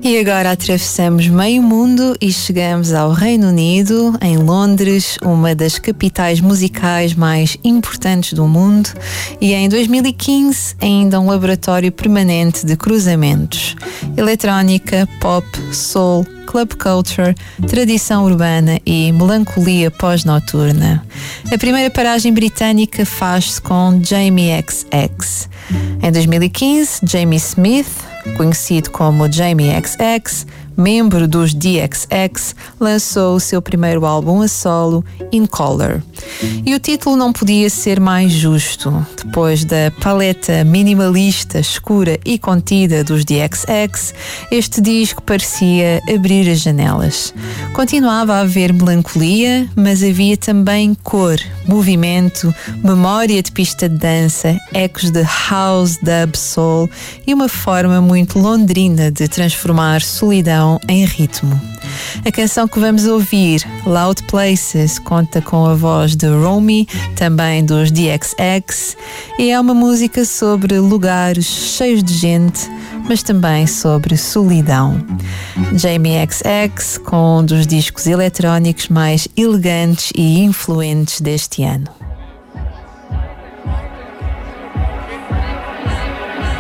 E agora atravessamos meio mundo e chegamos ao Reino Unido, em Londres, uma das capitais musicais mais importantes do mundo, e em 2015 ainda um laboratório permanente de cruzamentos. Eletrónica, pop, soul, club culture, tradição urbana e melancolia pós-noturna. A primeira paragem britânica faz-se com Jamie XX. Em 2015, Jamie Smith, conhecido como Jamie XX, membro dos DXX, lançou o seu primeiro álbum a solo, In Color. E o título não podia ser mais justo. Depois da paleta minimalista, escura e contida dos DXX, este disco parecia abrir as janelas. Continuava a haver melancolia, mas havia também cor, movimento, memória de pista de dança, ecos de house, dub, soul e uma forma muito londrina de transformar solidão em ritmo. A canção que vamos ouvir, Loud Places, conta com a voz de Romy, também dos DXX, e é uma música sobre lugares cheios de gente, mas também sobre solidão. Jamie XX, com um dos discos eletrónicos mais elegantes e influentes deste ano.